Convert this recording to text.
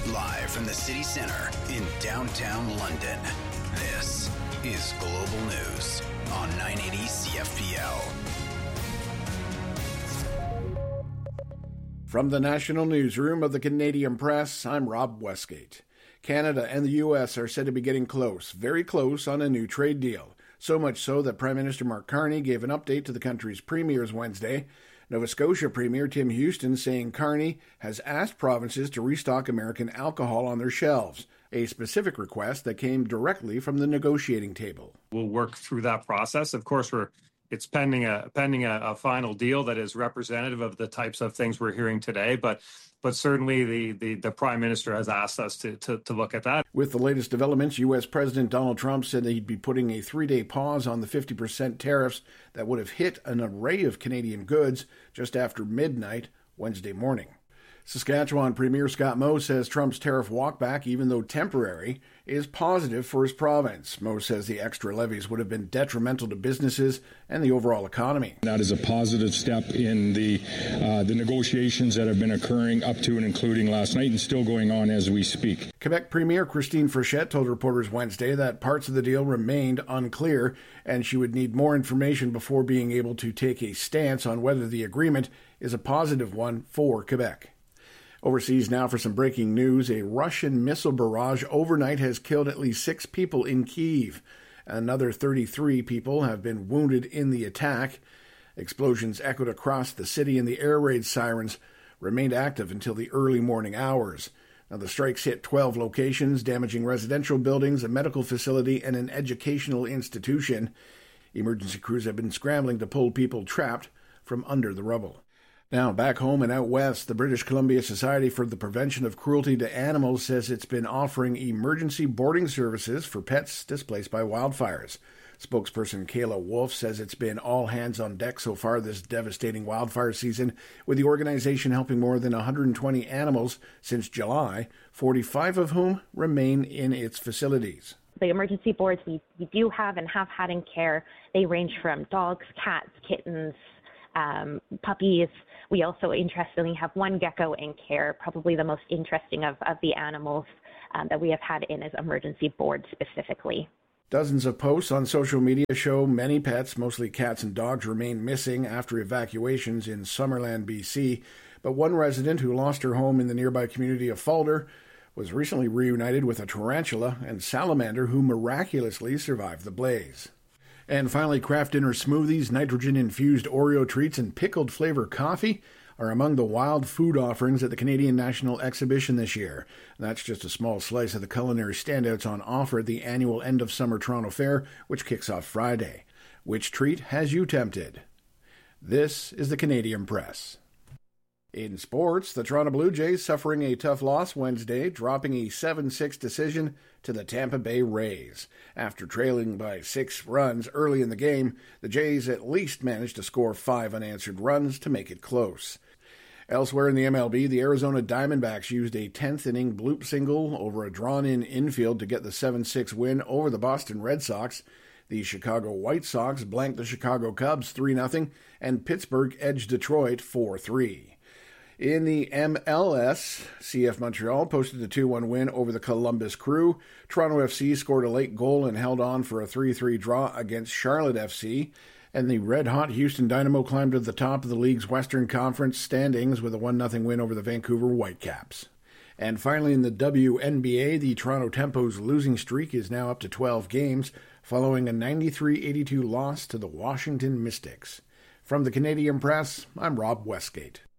Live from the city centre in downtown London, this is Global News on 980 CFPL. From the national newsroom of the Canadian Press, I'm Rob Westgate. Canada and the U.S. are said to be getting close, very close, on a new trade deal. So much so that Prime Minister Mark Carney gave an update to the country's premiers Wednesday. Nova Scotia Premier Tim Houston saying Carney has asked provinces to restock American alcohol on their shelves, a specific request that came directly from the negotiating table. We'll work through that process. Of course, it's pending a final deal that is representative of the types of things we're hearing today, but certainly the Prime Minister has asked us to look at that. With the latest developments, U.S. President Donald Trump said that he'd be putting a 3-day pause on the 50% tariffs that would have hit an array of Canadian goods just after midnight Wednesday morning. Saskatchewan Premier Scott Moe says Trump's tariff walkback, even though temporary, is positive for his province. Moe says the extra levies would have been detrimental to businesses and the overall economy. That is a positive step in the negotiations that have been occurring up to and including last night and still going on as we speak. Quebec Premier Christine Frechette told reporters Wednesday that parts of the deal remained unclear and she would need more information before being able to take a stance on whether the agreement is a positive one for Quebec. Overseas now for some breaking news. A Russian missile barrage overnight has killed at least 6 people in Kyiv. Another 33 people have been wounded in the attack. Explosions echoed across the city and the air raid sirens remained active until the early morning hours. Now, the strikes hit 12 locations, damaging residential buildings, a medical facility, and an educational institution. Emergency crews have been scrambling to pull people trapped from under the rubble. Now, back home and out west, the British Columbia Society for the Prevention of Cruelty to Animals says it's been offering emergency boarding services for pets displaced by wildfires. Spokesperson Kayla Wolf says it's been all hands on deck so far this devastating wildfire season, with the organization helping more than 120 animals since July, 45 of whom remain in its facilities. The emergency boards we do have and have had in care, they range from dogs, cats, kittens, puppies. We also, interestingly, have one gecko in care, probably the most interesting of the animals that we have had in as emergency board specifically. Dozens of posts on social media show many pets, mostly cats and dogs, remain missing after evacuations in Summerland, BC. But one resident who lost her home in the nearby community of Falder was recently reunited with a tarantula and salamander who miraculously survived the blaze. And finally, Kraft Dinner Smoothies, nitrogen-infused Oreo treats, and pickled flavor coffee are among the wild food offerings at the Canadian National Exhibition this year. That's just a small slice of the culinary standouts on offer at the annual End of Summer Toronto Fair, which kicks off Friday. Which treat has you tempted? This is the Canadian Press. In sports, the Toronto Blue Jays suffering a tough loss Wednesday, dropping a 7-6 decision to the Tampa Bay Rays. After trailing by 6 runs early in the game, the Jays at least managed to score 5 unanswered runs to make it close. Elsewhere in the MLB, the Arizona Diamondbacks used a 10th-inning bloop single over a drawn-in infield to get the 7-6 win over the Boston Red Sox. The Chicago White Sox blanked the Chicago Cubs 3-0, and Pittsburgh edged Detroit 4-3. In the MLS, CF Montreal posted a 2-1 win over the Columbus Crew. Toronto FC scored a late goal and held on for a 3-3 draw against Charlotte FC. And the red-hot Houston Dynamo climbed to the top of the league's Western Conference standings with a 1-0 win over the Vancouver Whitecaps. And finally, in the WNBA, the Toronto Tempo's losing streak is now up to 12 games, following a 93-82 loss to the Washington Mystics. From the Canadian Press, I'm Rob Westgate.